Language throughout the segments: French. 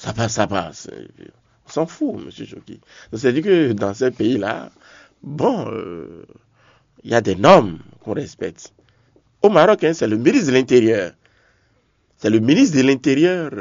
ça passe, ça passe. On s'en fout, monsieur Choki. C'est-à-dire que dans ces pays-là, bon, il y a des normes qu'on respecte. Au Maroc, c'est le ministre de l'Intérieur. C'est le ministre de l'Intérieur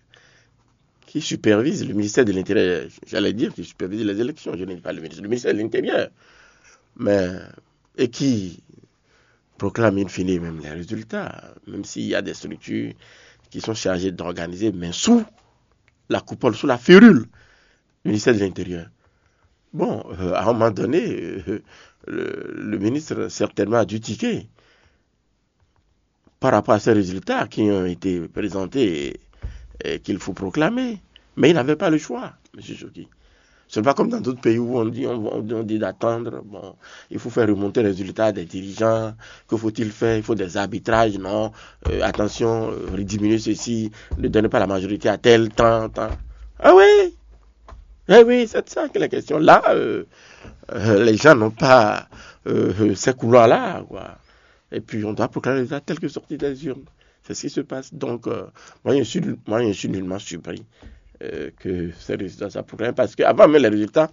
qui supervise, le ministère de l'Intérieur, j'allais dire, qui supervise les élections. Je ne dis pas le ministère de l'Intérieur. Mais, et qui proclame in fine même les résultats, même s'il y a des structures qui sont chargées d'organiser, mais sous la coupole, sous la férule du ministère de l'Intérieur. Bon, à un moment donné, le ministre certainement a dû tiquer par rapport à ces résultats qui ont été présentés et qu'il faut proclamer. Mais il n'avait pas le choix, M. Choki. Ce n'est pas comme dans d'autres pays où on dit d'attendre. Bon, il faut faire remonter les résultats des dirigeants. Que faut-il faire? Il faut des arbitrages, non? Attention, diminuer ceci, ne donnez pas la majorité à tel temps. Ah oui! Eh oui, c'est ça que la question. Là, les gens n'ont pas ces couloirs-là, quoi. Et puis, on doit proclamer les résultats tels que sortis des urnes. C'est ce qui se passe. Donc, moi, je suis nullement surpris que ces résultats soient proclamés. Parce qu'avant même les résultats,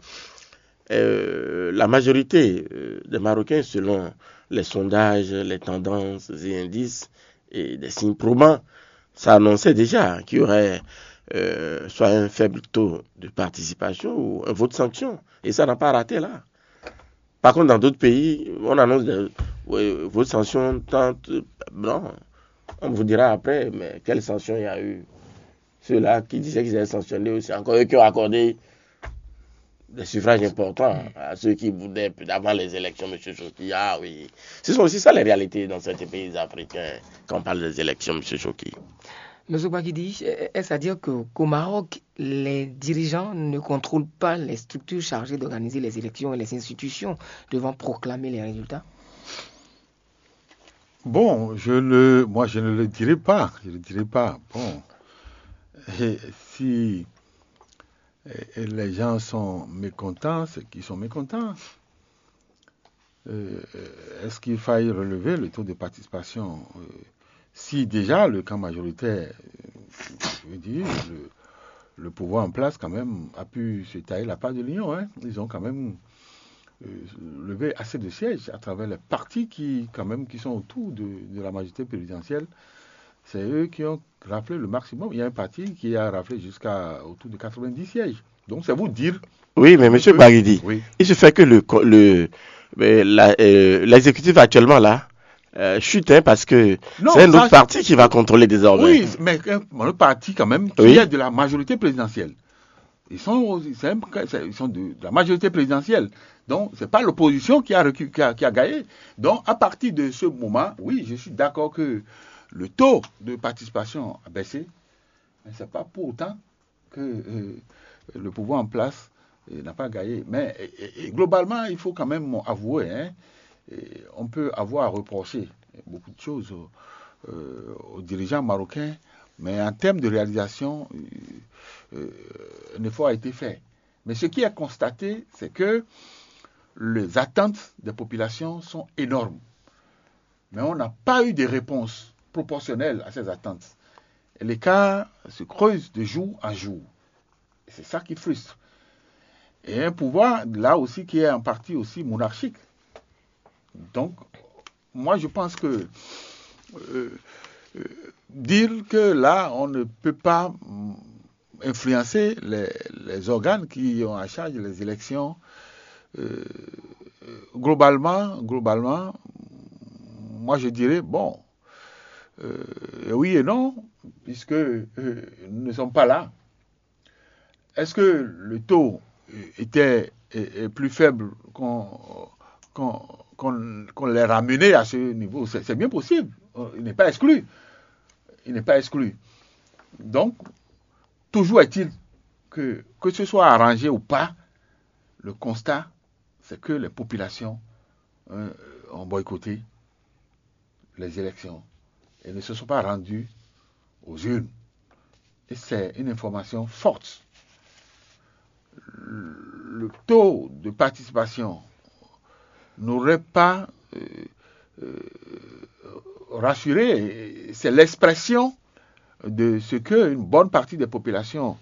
la majorité des Marocains, selon les sondages, les tendances et indices et des signes probants, ça annonçait déjà qu'il y aurait soit un faible taux de participation ou un vote sanction. Et ça n'a pas raté là. Par contre, dans d'autres pays, on annonce des votes sanctions. Non, on vous dira après, mais quelle sanction il y a eu? Ceux-là qui disaient qu'ils avaient sanctionné aussi, encore eux qui ont accordé des suffrages importants à ceux qui voulaient avant les élections, M. Choki. Ah oui, ce sont aussi ça les réalités dans certains pays africains quand on parle des élections, M. Choki. M. Bakidi, est-ce à dire qu'au Maroc, les dirigeants ne contrôlent pas les structures chargées d'organiser les élections et les institutions devant proclamer les résultats? Bon, moi je ne le dirai pas. Je ne le dirai pas. Bon, et si les gens sont mécontents, c'est qu'ils sont mécontents. Est-ce qu'il faille relever le taux de participation? Si déjà le camp majoritaire, je veux dire, le pouvoir en place quand même a pu se tailler la part de l'Union, hein. Ils ont quand même levé assez de sièges à travers les partis qui sont autour de la majorité présidentielle. C'est eux qui ont raflé le maximum. Il y a un parti qui a raflé jusqu'à autour de 90 sièges. Donc c'est vous dire. Oui, mais M. Bagidi, oui. Il se fait que l'exécutif actuellement là chute, hein, parce que c'est un autre parti qui va contrôler désormais. Oui, mais un autre parti quand même qui est de la majorité présidentielle. Ils sont de la majorité présidentielle. Donc, ce n'est pas l'opposition qui a gagné. Donc, à partir de ce moment, oui, je suis d'accord que le taux de participation a baissé, mais ce n'est pas pour autant que le pouvoir en place n'a pas gagné. Mais globalement, il faut quand même avouer, hein, on peut avoir à reprocher beaucoup de choses aux dirigeants marocains, mais en termes de réalisation, un effort a été fait. Mais ce qui est constaté, c'est que les attentes des populations sont énormes. Mais on n'a pas eu de réponse proportionnelle à ces attentes. Et l'écart se creuse de jour en jour. Et c'est ça qui frustre. Et un pouvoir, là aussi, qui est en partie aussi monarchique. Donc, moi, je pense que dire que là, on ne peut pas influencer les organes qui ont à charge les élections, globalement, moi je dirais, bon, oui et non, puisque nous ne sommes pas là. Est-ce que le taux était plus faible qu'on l'ait ramené à ce niveau? C'est bien possible, il n'est pas exclu. Donc, toujours est-il que ce soit arrangé ou pas, le constat, c'est que les populations ont boycotté les élections et ne se sont pas rendues aux urnes. Et c'est une information forte. Le taux de participation n'aurait pas rassuré. C'est l'expression de ce qu'une bonne partie des populations